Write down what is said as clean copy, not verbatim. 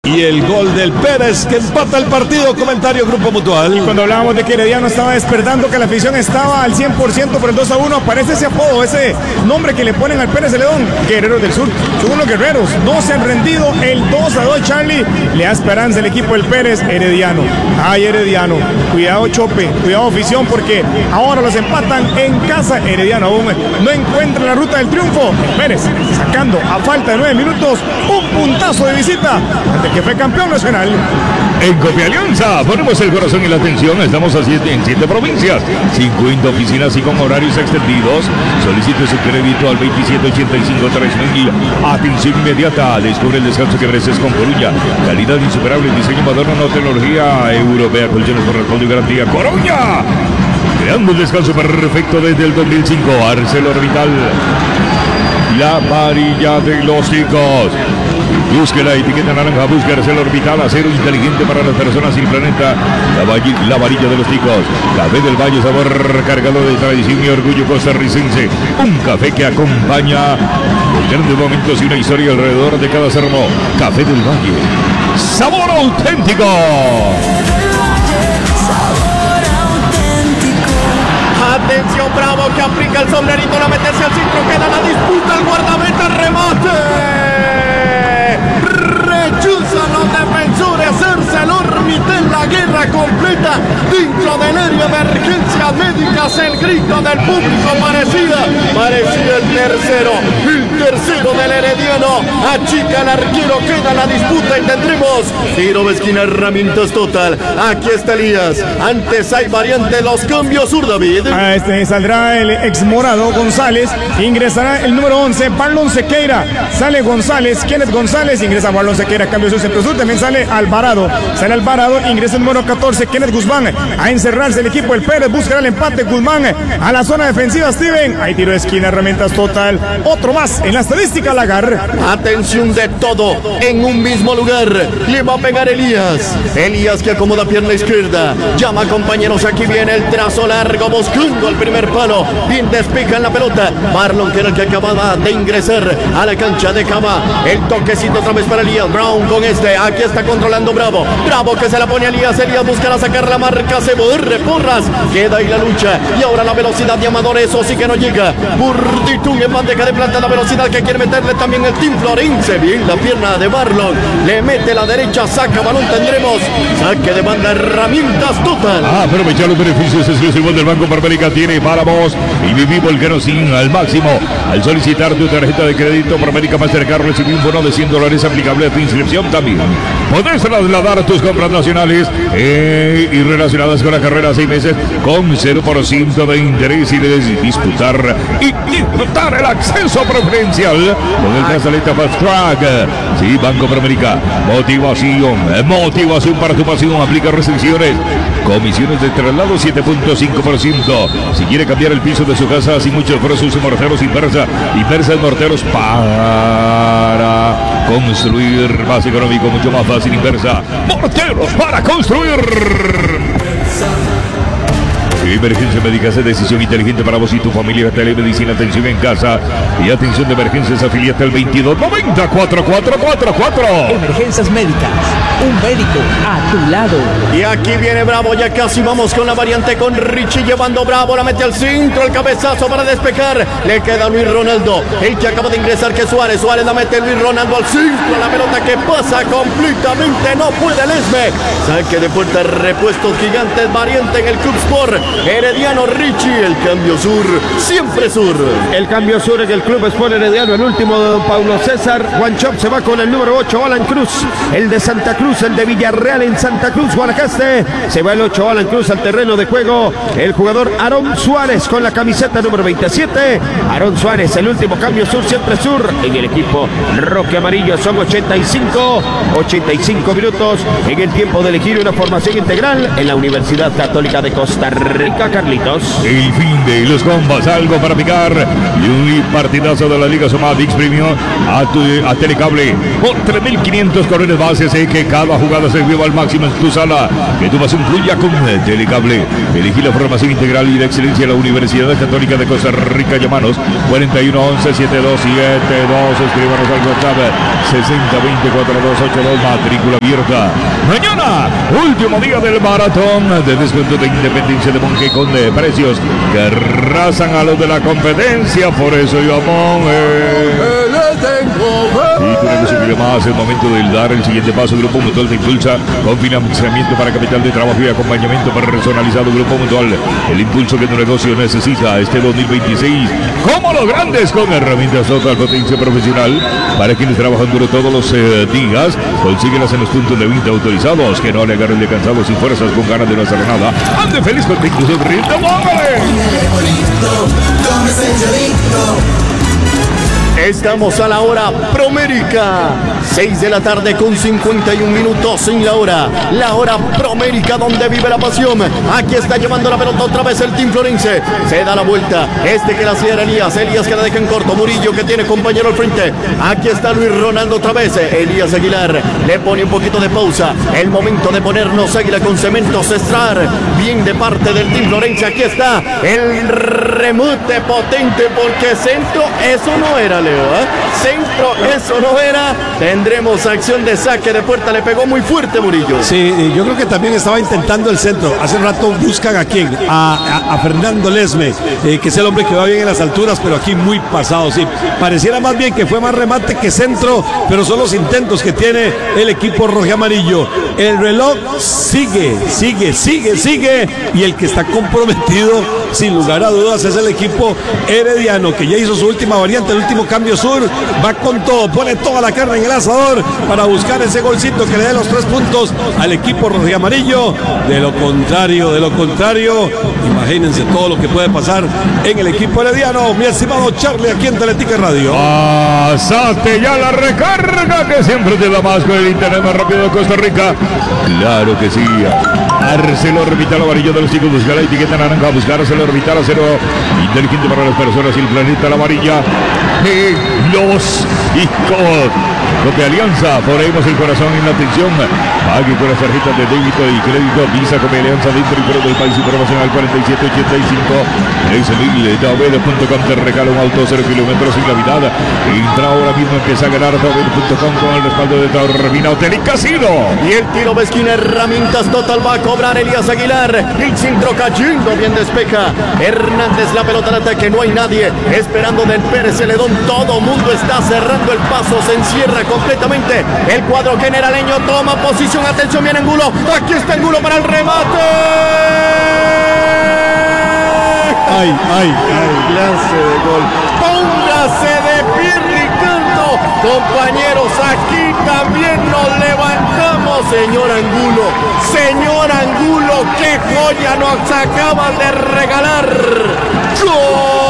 Y el gol del Pérez que empata el partido. Comentario Grupo Mutual. Y cuando hablábamos de que Herediano estaba despertando, que la afición estaba al 100% por el 2-1, aparece ese apodo, ese nombre que le ponen al Pérez de León, Guerreros del Sur. Son unos guerreros, no se han rendido. El 2-2, Charlie, le da esperanza el equipo del Pérez. Herediano, ay Herediano, cuidado Chope, cuidado afición, porque ahora los empatan en casa. Herediano aún no encuentra la ruta del triunfo. Pérez sacando a falta de 9 minutos un puntazo de visita ante que fue campeón nacional. En Cofialianza ponemos el corazón y la atención. Estamos en 7 provincias, 50 oficinas y con horarios extendidos. Solicite su crédito al 2785-3000. Atención inmediata. Descubre el descanso que mereces con Coruña. Calidad insuperable, diseño moderno, tecnología europea, colchones con respaldo y garantía. Coruña, creando el descanso perfecto desde el 2005. ArcelorMittal, la varilla de los chicos. Busque la etiqueta naranja, busque ArcelorMittal, acero inteligente para las personas y el planeta. La varilla de los ticos. Café del Valle, sabor cargado de tradición y orgullo costarricense. Un café que acompaña los grandes momentos y una historia alrededor de cada sermo. Café del Valle, sabor auténtico. Atención, Bravo que aplica el sombrerito, la mete hacia el centro, queda la disputa, el guardameta, remate. Rechuzan los defensores hacerse el Ormitel, la guerra completa dentro del área de emergencias médicas. El grito del público parecía el tercero del Herediano. Achica el arquero, queda la disputa y tendremos tiro de esquina, herramientas total. Aquí está Elías, antes hay variante, los cambios sur, David. Saldrá el ex morado González, ingresará el número 11 Marlon Sequeira, sale González, Kenneth González, ingresa Marlon Sequeira, cambio su centro sur, también sale Alvarado, ingresa el número 14 Kenneth Guzmán, a encerrarse el equipo del Pérez, buscará el empate Guzmán a la zona defensiva. Steven, hay tiro de esquina, herramientas total, otro más en la estadística Lagar. Atención, de todo en un mismo lugar, le va a pegar Elías que acomoda pierna izquierda, llama compañeros, aquí viene el trazo largo buscando el primer palo, bien despeja en la pelota Marlon, que era el que acababa de ingresar a la cancha de Cama. El toquecito otra vez para Elías Brown con aquí está controlando Bravo que se la pone a Elías busca sacar la marca, se borre Porras, queda ahí la lucha y ahora la velocidad de Amador, eso sí que no llega. Burditún en bandeja de plata, la velocidad que quiere meterle también el Team Florense, bien la pierna de Marlon, le mete la derecha, saca balón, tendremos saque de banda, herramientas total. Aprovechar los beneficios exclusivos del Banco Parmérica tiene para vos y viví Volcanosín al máximo. Al solicitar tu tarjeta de crédito Parmérica Mastercard, recibí un bono de $100 aplicable a tu inscripción también. Podés trasladar tus compras nacionales y relacionadas con la carrera 6 meses con 0% de interés y debes disputar y disfrutar el acceso preferencial con el brazalete Fast Track. Sí, Banco Parmérica, motivación para tu pasión, aplica restricciones. Comisiones de traslado 7.5%. Si quiere cambiar el piso de su casa sin mucho esfuerzo, use Morteros Inversa Morteros para construir más económico, mucho más fácil. Inversa Morteros para construir. Emergencia médica es decisión inteligente para vos y tu familia. Telemedicina, atención en casa y atención de emergencias. Afiliate al 2290-4444. Emergencias médicas, un médico a tu lado. Y aquí viene Bravo, ya casi vamos con la variante con Richie llevando Bravo, la mete al centro, el cabezazo para despejar, le queda Luis Ronaldo, el que acaba de ingresar que Suárez la mete Luis Ronaldo al centro, la pelota que pasa completamente, no puede el Esme, saque de puerta, repuestos gigantes, variante en el Club Sport. Herediano, Richie, el cambio sur, siempre sur. El cambio sur en el Club Sport Herediano, el último de don Paulo César. Juanchop se va con el número 8, Alan Cruz. El de Santa Cruz, el de Villarreal en Santa Cruz, Guanacaste. Se va el 8, Alan Cruz, al terreno de juego. El jugador Aarón Suárez con la camiseta número 27. Aarón Suárez, el último cambio sur, siempre sur. En el equipo roque amarillo son 85 minutos en el tiempo de elegir una formación integral en la Universidad Católica de Costa Rica. arranca Carlitos. El fin de los combas, algo para picar y un partidazo de la Liga Somatix Premium a Telecable por 3.500 colores bases, que cada jugada se viva al máximo en tu sala, que tu pasión fluya con Telecable. Elegí la formación integral y la excelencia de la Universidad Católica de Costa Rica. Llamanos 41 11 7272, escríbanos al WhatsApp 60 20 4282, matrícula abierta. Mañana, último día del maratón de descuento de Independencia de Monje, con precios que arrasan a los de la competencia. Por eso llamamos. Y tu negocio quiere más. Es el momento de dar el siguiente paso. Grupo Mutual te impulsa con financiamiento para capital de trabajo y acompañamiento personalizado. Grupo Mutual, el impulso que tu negocio necesita este 2026. Como los grandes, con herramientas total potencia profesional para quienes trabajan duro todos los días. Consíguelas en los puntos de venta autorizados. Que no le agarren de cansados sin fuerzas, con ganas de no hacer nada. Ande feliz contigo, sonriente, póngale. Estamos a la hora Promérica, 6 de la tarde con 51 minutos en la hora Promérica, donde vive la pasión. Aquí está llevando la pelota otra vez el Team Florense, se da la vuelta, que la cierra Elías que la deja en corto, Murillo que tiene compañero al frente, aquí está Luis Ronaldo otra vez, Elías Aguilar le pone un poquito de pausa, el momento de ponernos Águila con Cementos Estrar, bien de parte del Team Florense. Aquí está el remate potente, porque centro, eso no era, Leo, centro, eso no era. Tendremos acción de saque de puerta, le pegó muy fuerte Murillo. Sí, yo creo que también estaba intentando el centro. Hace rato buscan a quién, a Fernando Lesme, que es el hombre que va bien en las alturas, pero aquí muy pasado, sí. Pareciera más bien que fue más remate que centro, pero son los intentos que tiene el equipo rojiamarillo. El reloj sigue, y el que está comprometido, sin lugar a dudas, es el equipo herediano, que ya hizo su última variante, el último cambio sur, va con todo, pone toda la carne en el asador para buscar ese golcito que le dé los 3 puntos al equipo rojiamarillo. De lo contrario, imagínense todo lo que puede pasar en el equipo herediano. Mi estimado Charlie, aquí en Teletica Radio. Pasate ya la recarga que siempre te da más con el internet más rápido de Costa Rica. Claro que sí. Arcelor Orbital amarillo de los chicos, buscar la etiqueta naranja, buscar Arcelor Orbital, acero inteligente para las personas y el planeta, la amarilla de los hijos. Cope Alianza, ponemos el corazón en la atención. Pague con las tarjetas de débito y crédito Visa Cope Alianza dentro y fuera del país. Información al 4785 13.000. Te regala un auto 0 kilómetros sin gravedad. Entra ahora mismo, empieza a ganar Taobed.com con el respaldo de Taormina Hotel y Casino. Y el tiro de esquina, herramientas total, va a cobrar Elías Aguilar. El centro cayendo, bien despeja Hernández, la pelota al ataque, no hay nadie esperando del Pérez Celedón. Todo mundo está cerrando el paso, se encierra completamente el cuadro generaleño, toma posición, atención, viene Angulo, aquí está Angulo para el remate. Ay, clase de gol. Póngase de pie, Ricardo. Compañeros, aquí también nos levantamos, señor Angulo. Señor Angulo, qué joya nos acaban de regalar.